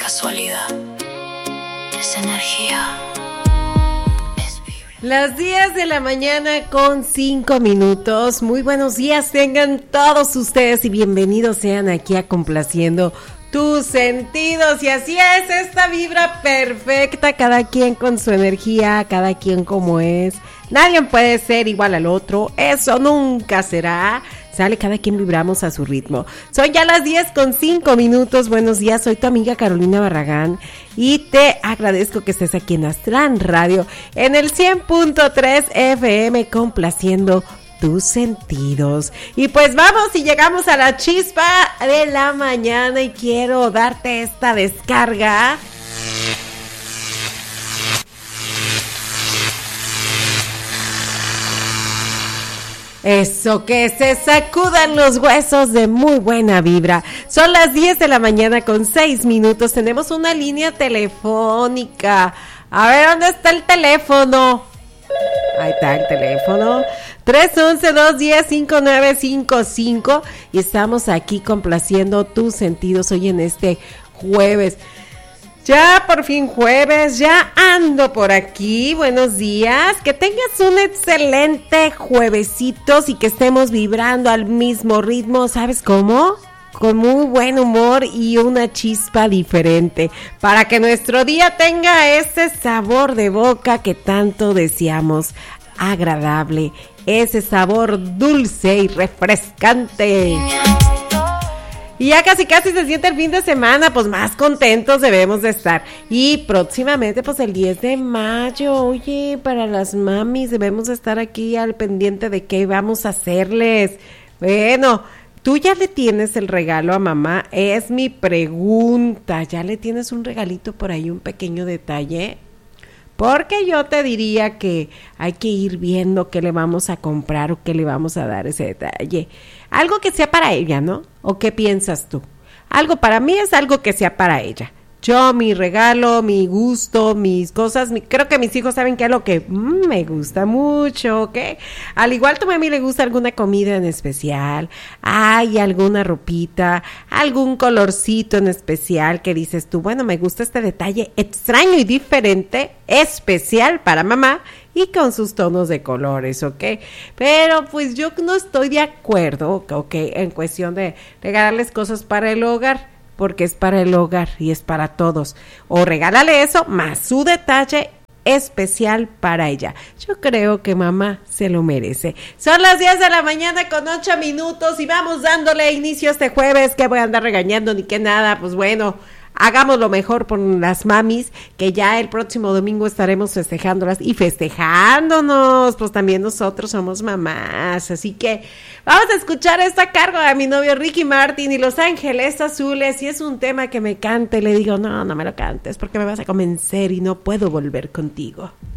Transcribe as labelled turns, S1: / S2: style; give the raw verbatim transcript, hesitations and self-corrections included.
S1: casualidad, es energía.
S2: Las diez de la mañana con cinco minutos. Muy buenos días tengan todos ustedes y bienvenidos sean aquí a Complaciendo Tus Sentidos. Y así es, esta vibra perfecta, cada quien con su energía, cada quien como es. Nadie puede ser igual al otro, eso nunca será. Sale, cada quien vibramos a su ritmo. Son ya las diez con cinco minutos. Buenos días, soy tu amiga Carolina Barragán y te agradezco que estés aquí en Astran Radio en el cien punto tres F M complaciendo tus sentidos. Y pues vamos y llegamos a la chispa de la mañana y quiero darte esta descarga. Eso, que se sacudan los huesos de muy buena vibra. Son las diez de la mañana con seis minutos. Tenemos una línea telefónica. A ver, ¿dónde está el teléfono? Ahí está el teléfono. tres once, dos diez, cinco nueve cinco cinco. Y estamos aquí complaciendo tus sentidos hoy en este jueves. Ya por fin jueves, ya ando por aquí, buenos días, que tengas un excelente juevesito y que estemos vibrando al mismo ritmo, ¿sabes cómo? Con muy buen humor y una chispa diferente, para que nuestro día tenga ese sabor de boca que tanto deseamos, agradable, ese sabor dulce y refrescante. Y ya casi casi se siente el fin de semana, pues más contentos debemos de estar. Y próximamente, pues el diez de mayo, oye, para las mamis debemos de estar aquí al pendiente de qué vamos a hacerles. Bueno, ¿tú ya le tienes el regalo a mamá? Es mi pregunta. ¿Ya le tienes un regalito por ahí, un pequeño detalle? Porque yo te diría que hay que ir viendo qué le vamos a comprar o qué le vamos a dar ese detalle. Algo que sea para ella, ¿no? ¿O qué piensas tú? Algo para mí es algo que sea para ella. Yo, mi regalo, mi gusto, mis cosas, mi, creo que mis hijos saben que es lo que mmm, me gusta mucho, ¿ok? Al igual tu mami le gusta alguna comida en especial, hay alguna ropita, algún colorcito en especial que dices tú, bueno, me gusta este detalle extraño y diferente, especial para mamá y con sus tonos de colores, ¿ok? Pero pues yo no estoy de acuerdo, ¿ok? En cuestión de regalarles cosas para el hogar, porque es para el hogar y es para todos. O regálale eso, más su detalle especial para ella. Yo creo que mamá se lo merece. Son las diez de la mañana con ocho minutos y vamos dándole inicio a este jueves. Que voy a andar regañando ni que nada, pues bueno, hagamos lo mejor por las mamis, que ya el próximo domingo estaremos festejándolas y festejándonos, pues también nosotros somos mamás, así que vamos a escuchar esta carga de mi novio Ricky Martin y Los Ángeles Azules, y es un tema que me canta y le digo, no, no me lo cantes porque me vas a convencer y no puedo volver contigo.